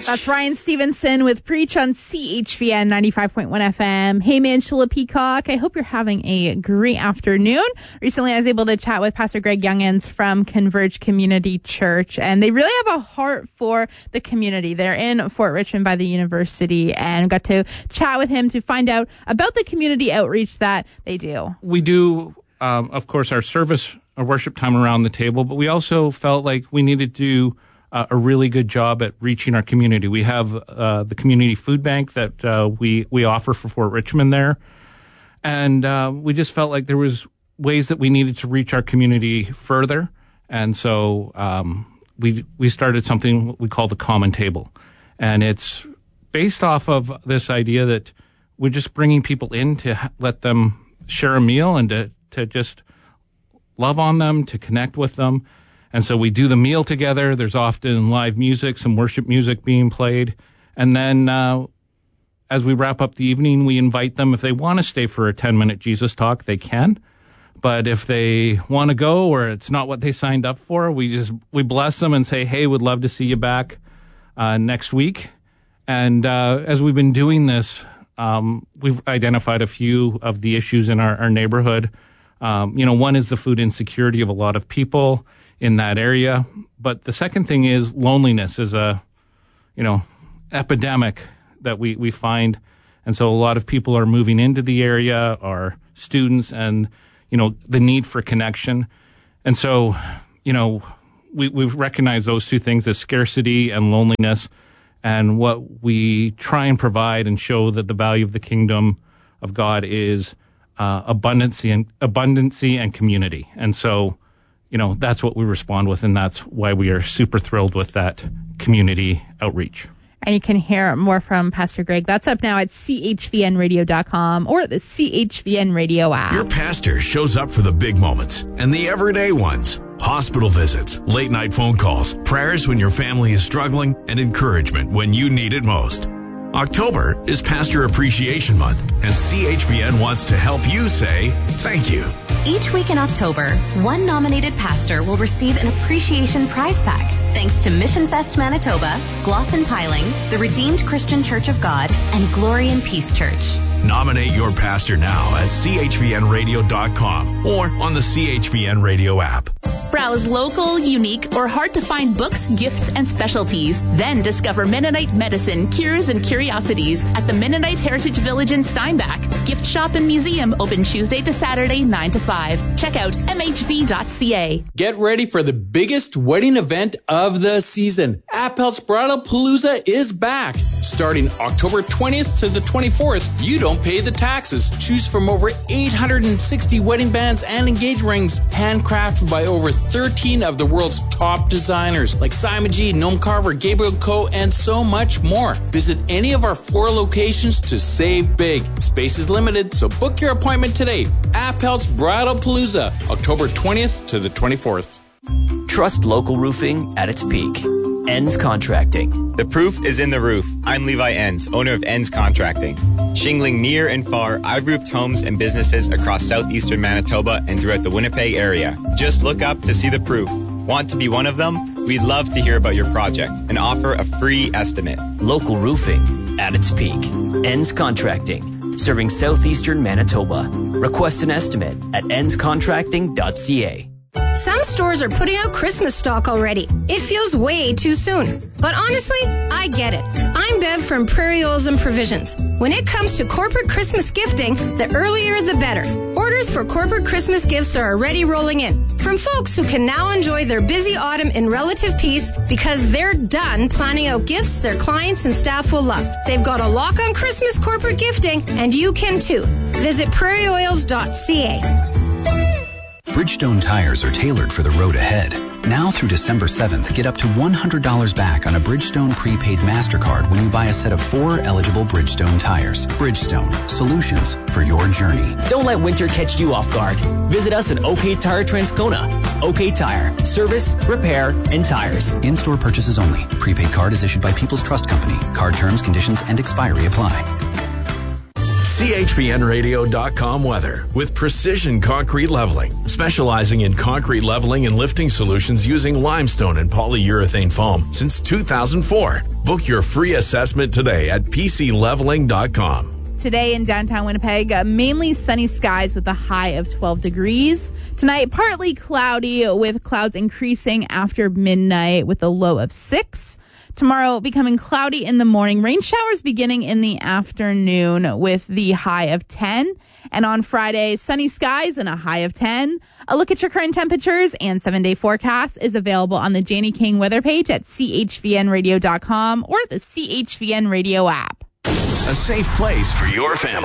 Preach. That's Ryan Stevenson with Preach on CHVN 95.1 FM. Hey man, Sheila Peacock. I hope you're having a great afternoon. Recently, I was able to chat with Pastor Greg Youngins from Converge Community Church, and they really have a heart for the community. They're in Fort Richmond by the university, and got to chat with him to find out about the community outreach that they do. We do, of course, our worship time around the table, but we also felt like we needed to do a really good job at reaching our community. We have the community food bank that we offer for Fort Richmond there, and we just felt like there was ways that we needed to reach our community further, and so we started something we call the Common Table, and it's based off of this idea that we're just bringing people in to let them share a meal and to just love on them, to connect with them. And so we do the meal together. There's often live music, some worship music being played. And then as we wrap up the evening, we invite them, if they want to stay for a 10-minute Jesus talk, they can. But if they want to go or it's not what they signed up for, we bless them and say, hey, we'd love to see you back next week. And as we've been doing this, we've identified a few of the issues in our neighborhood. One is the food insecurity of a lot of people in that area. But the second thing is loneliness is a, epidemic that we find. And so a lot of people are moving into the area, are students, and, the need for connection. And so, we've recognized those two things, the scarcity and loneliness, and what we try and provide and show that the value of the kingdom of God is abundancy and community. And so, that's what we respond with, and that's why we are super thrilled with that community outreach. And you can hear more from Pastor Greg. That's up now at chvnradio.com or the CHVN Radio app. Your pastor shows up for the big moments and the everyday ones. Hospital visits, late night phone calls, prayers when your family is struggling, and encouragement when you need it most. October is Pastor Appreciation Month, and CHVN wants to help you say thank you. Each week in October, one nominated pastor will receive an appreciation prize pack thanks to Mission Fest Manitoba, Glosson Piling, the Redeemed Christian Church of God, and Glory and Peace Church. Nominate your pastor now at chvnradio.com or on the CHVN Radio app. Browse local, unique, or hard-to-find books, gifts, and specialties. Then discover Mennonite medicine, cures, and curiosities at the Mennonite Heritage Village in Steinbach. Gift shop and museum open Tuesday to Saturday, 9 to 5. Check out mhv.ca. Get ready for the biggest wedding event of the season. Appel's Bridal Palooza is back. Starting October 20th to the 24th, you don't pay the taxes. Choose from over 860 wedding bands and engagement rings, handcrafted by over 13 of the world's top designers like Simon G, Noam Carver, Gabriel Co, and so much more. Visit any of our 4 locations to save big. Space is limited, so book your appointment today. Appel's Bridal Palooza, October 20th to the 24th. Trust local roofing at its peak. Enns Contracting. The proof is in the roof. I'm Levi Enns, owner of Enns Contracting. Shingling near and far, I've roofed homes and businesses across southeastern Manitoba and throughout the Winnipeg area. Just look up to see the proof. Want to be one of them? We'd love to hear about your project and offer a free estimate. Local roofing at its peak. Enns Contracting. Serving southeastern Manitoba. Request an estimate at ennscontracting.ca. Some stores are putting out Christmas stock already. It feels way too soon. But honestly, I get it. I'm Bev from Prairie Oils and Provisions. When it comes to corporate Christmas gifting, the earlier the better. Orders for corporate Christmas gifts are already rolling in. From folks who can now enjoy their busy autumn in relative peace because they're done planning out gifts their clients and staff will love. They've got a lock on Christmas corporate gifting, and you can too. Visit prairieoils.ca. Bridgestone tires are tailored for the road ahead. Now through December 7th, get up to $100 back on a Bridgestone prepaid MasterCard when you buy a set of 4 eligible Bridgestone tires. Bridgestone, solutions for your journey. Don't let winter catch you off guard. Visit us at OK Tire Transcona. OK Tire. Service, repair, and tires. In-store purchases only. Prepaid card is issued by People's Trust Company. Card terms, conditions, and expiry apply. CHVNradio.com weather with Precision Concrete Leveling, specializing in concrete leveling and lifting solutions using limestone and polyurethane foam since 2004. Book your free assessment today at PCLeveling.com. Today in downtown Winnipeg, mainly sunny skies with a high of 12 degrees. Tonight, partly cloudy with clouds increasing after midnight with a low of 6. Tomorrow, becoming cloudy in the morning. Rain showers beginning in the afternoon with the high of 10. And on Friday, sunny skies and a high of 10. A look at your current temperatures and 7-day forecast is available on the Janie King weather page at chvnradio.com or the CHVN Radio app. A safe place for your family.